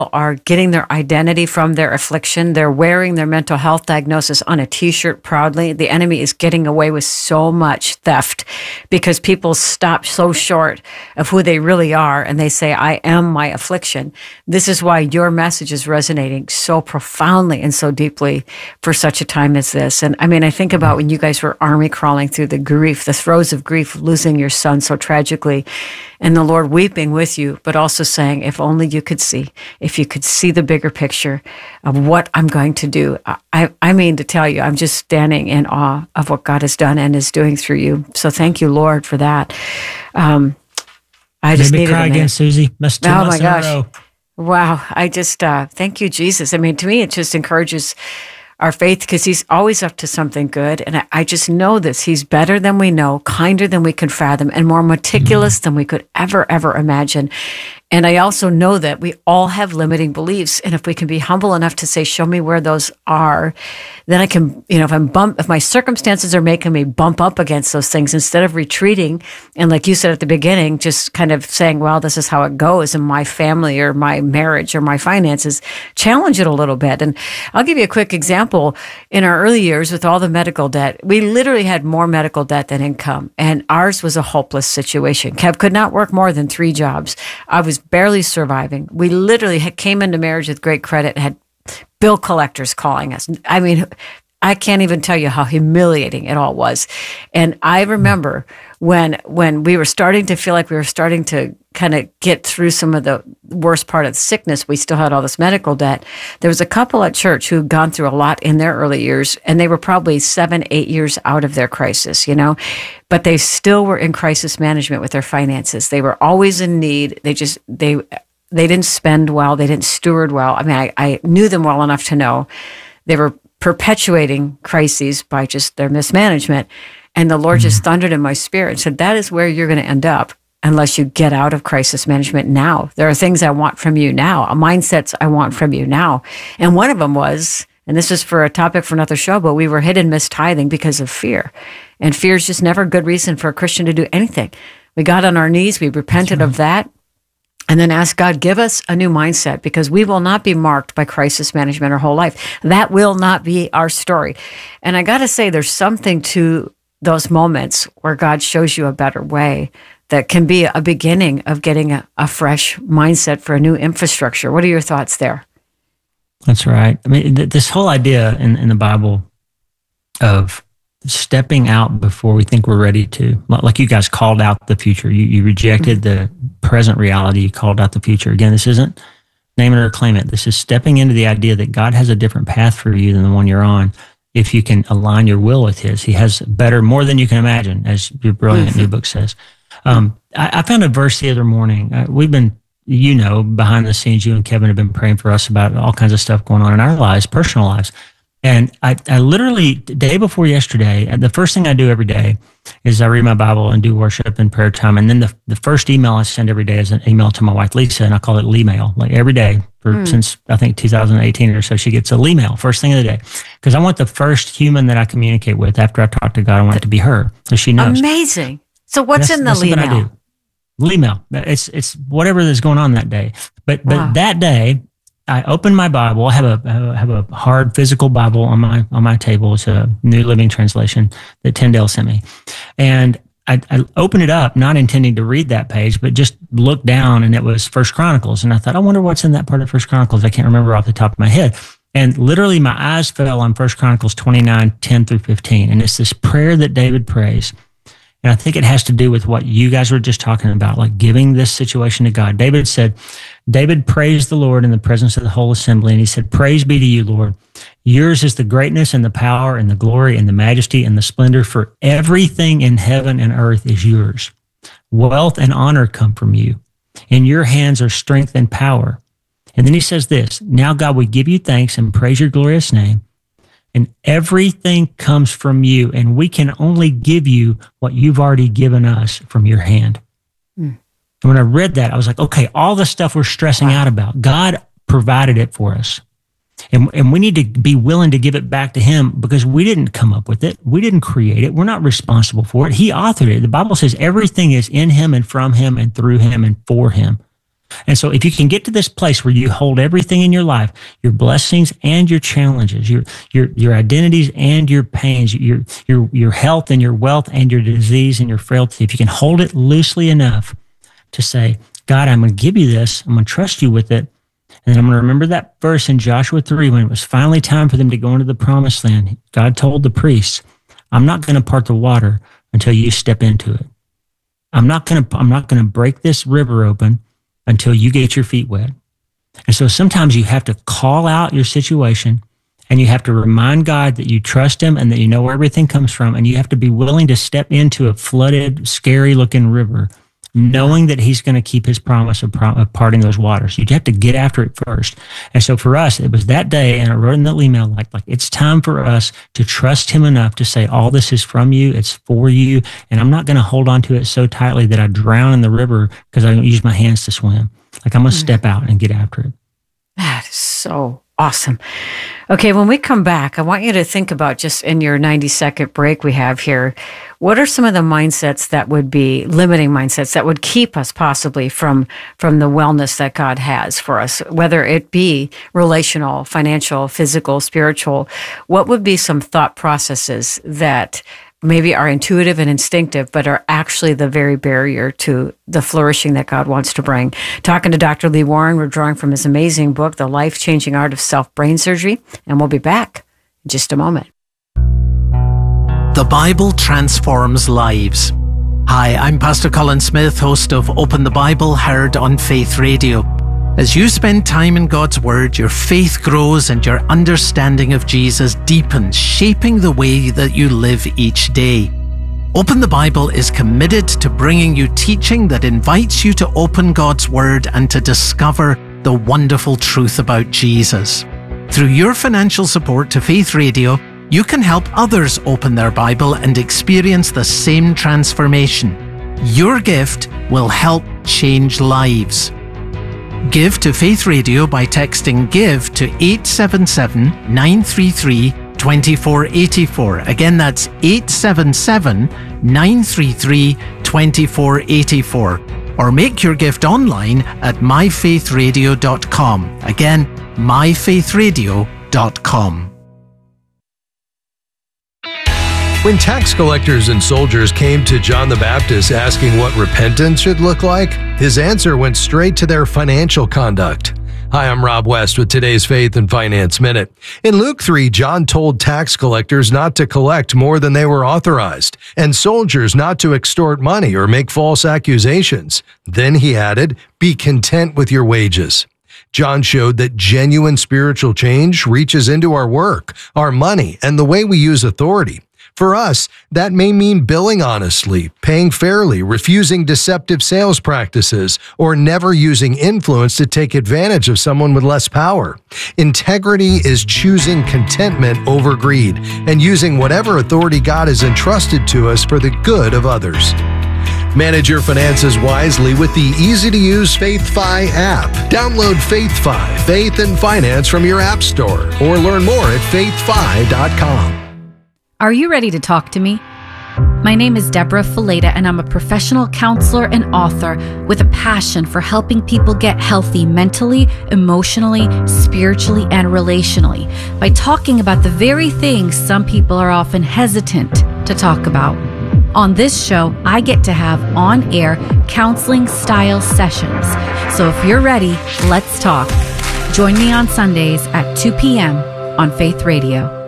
are getting their identity from their affliction. They're wearing their mental health diagnosis on a t-shirt proudly. The enemy is getting away with so much theft because people stop so short of who they really are and they say, I am my affliction. This is why your message is resonating so profoundly and so deeply for such a time as this. And I mean, I think about when you guys were army crawling through the grief, the throes of grief, losing your son so tragically, and the Lord weeping with you, but also saying, if only you could see, if you could see the bigger picture of what I'm going to do. I mean to tell you, I'm just standing in awe of what God has done and is doing through you. So thank you, Lord, for that. I just made me cry again, Susie. That's 2 months in a row. Wow. I just, thank you, Jesus. I mean, to me, it just encourages our faith because he's always up to something good. And I just know this. He's better than we know, kinder than we can fathom, and more meticulous than we could ever imagine. And I also know that we all have limiting beliefs. And if we can be humble enough to say, show me where those are, then I can, if my circumstances are making me bump up against those things, instead of retreating, and like you said at the beginning, just kind of saying, well, this is how it goes in my family or my marriage or my finances, challenge it a little bit. And I'll give you a quick example. In our early years with all the medical debt, we literally had more medical debt than income. And ours was a hopeless situation. Kev could not work more than 3 jobs. I was barely surviving. We literally came into marriage with great credit, had bill collectors calling us. I mean, I can't even tell you how humiliating it all was. And I remember when we were starting to feel like we were starting to kind of get through some of the worst part of the sickness, we still had all this medical debt. There was a couple at church who had gone through a lot in their early years, and they were probably 7-8 years out of their crisis, but they still were in crisis management with their finances. They were always in need. They didn't spend well. They didn't steward well. I mean, I knew them well enough to know they were perpetuating crises by just their mismanagement. And the Lord just thundered in my spirit and said, that is where you're going to end up unless you get out of crisis management now. There are things I want from you now, mindsets I want from you now. And one of them was, and this is for a topic for another show, but we were hit and miss tithing because of fear. And fear is just never a good reason for a Christian to do anything. We got on our knees, we repented of that, and then ask God, give us a new mindset, because we will not be marked by crisis management our whole life. That will not be our story. And I got to say, there's something to those moments where God shows you a better way that can be a beginning of getting a fresh mindset for a new infrastructure. What are your thoughts there? That's right. I mean, this whole idea in the Bible of stepping out before we think we're ready to, like you guys called out the future. You rejected the present reality. You called out the future. Again, this isn't name it or claim it. This is stepping into the idea that God has a different path for you than the one you're on. If you can align your will with his, he has better, more than you can imagine, as your brilliant new book says. I found a verse the other morning. We've been, behind the scenes, you and Kevin have been praying for us about all kinds of stuff going on in our lives, personal lives. And I literally, day before yesterday, the first thing I do every day is I read my Bible and do worship and prayer time. And then the first email I send every day is an email to my wife, Lisa, and I call it Lee-mail. Like every day since I think 2018 or so, she gets a Lee-mail first thing of the day. Because I want the first human that I communicate with after I talk to God, I want it to be her. So she knows. Amazing. So what's in the Lee-mail? Lee-mail. It's whatever is going on that day. But that day, I open my Bible. I have a hard physical Bible on my table. It's a New Living Translation that Tyndale sent me, and I open it up, not intending to read that page, but just look down, and it was First Chronicles, and I thought, I wonder what's in that part of First Chronicles. I can't remember off the top of my head, and literally my eyes fell on First Chronicles 29:10-15, and it's this prayer that David prays. And I think it has to do with what you guys were just talking about, like giving this situation to God. David praised the Lord in the presence of the whole assembly, and he said, praise be to you, Lord. Yours is the greatness and the power and the glory and the majesty and the splendor, for everything in heaven and earth is yours. Wealth and honor come from you. In your hands are strength and power. And then he says this, now God, we give you thanks and praise your glorious name. And everything comes from you, and we can only give you what you've already given us from your hand. And when I read that, I was like, okay, all the stuff we're stressing out about, God provided it for us. And we need to be willing to give it back to him, because we didn't come up with it. We didn't create it. We're not responsible for it. He authored it. The Bible says everything is in him and from him and through him and for him. And so if you can get to this place where you hold everything in your life, your blessings and your challenges, your identities and your pains, your health and your wealth and your disease and your frailty, if you can hold it loosely enough to say, God, I'm going to give you this. I'm going to trust you with it. And then I'm going to remember that verse in Joshua 3 when it was finally time for them to go into the promised land. God told the priests, I'm not going to part the water until you step into it. I'm not going to break this river open until you get your feet wet. And so sometimes you have to call out your situation and you have to remind God that you trust him and that you know where everything comes from. And you have to be willing to step into a flooded, scary looking river, knowing that he's going to keep his promise of parting those waters. You have to get after it first. And so for us, it was that day, and I wrote in the email, like it's time for us to trust him enough to say, all this is from you, it's for you, and I'm not going to hold on to it so tightly that I drown in the river because I don't use my hands to swim. Like I'm going to step out and get after it. That is so awesome. Okay, when we come back, I want you to think about, just in your 90-second break we have here, what are some of the mindsets that would be limiting mindsets that would keep us possibly from the wellness that God has for us, whether it be relational, financial, physical, spiritual? What would be some thought processes that maybe are intuitive and instinctive, but are actually the very barrier to the flourishing that God wants to bring? Talking to Dr. Lee Warren, we're drawing from his amazing book, The Life-Changing Art of Self-Brain Surgery, and we'll be back in just a moment. The Bible transforms lives. Hi, I'm Pastor Colin Smith, host of Open the Bible, heard on Faith Radio. As you spend time in God's Word, your faith grows and your understanding of Jesus deepens, shaping the way that you live each day. Open the Bible is committed to bringing you teaching that invites you to open God's Word and to discover the wonderful truth about Jesus. Through your financial support to Faith Radio, you can help others open their Bible and experience the same transformation. Your gift will help change lives. Give to Faith Radio by texting GIVE to 877-933-2484. Again, that's 877-933-2484. Or make your gift online at myfaithradio.com. Again, myfaithradio.com. When tax collectors and soldiers came to John the Baptist asking what repentance should look like, his answer went straight to their financial conduct. Hi, I'm Rob West with today's Faith and Finance Minute. In Luke 3, John told tax collectors not to collect more than they were authorized, and soldiers not to extort money or make false accusations. Then he added, "Be content with your wages." John showed that genuine spiritual change reaches into our work, our money, and the way we use authority. For us, that may mean billing honestly, paying fairly, refusing deceptive sales practices, or never using influence to take advantage of someone with less power. Integrity is choosing contentment over greed and using whatever authority God has entrusted to us for the good of others. Manage your finances wisely with the easy-to-use FaithFi app. Download FaithFi, Faith and Finance from your app store, or learn more at faithfi.com. Are you ready to talk to me? My name is Deborah Fileta, and I'm a professional counselor and author with a passion for helping people get healthy mentally, emotionally, spiritually, and relationally by talking about the very things some people are often hesitant to talk about. On this show, I get to have on-air counseling-style sessions. So if you're ready, let's talk. Join me on Sundays at 2 p.m. on Faith Radio.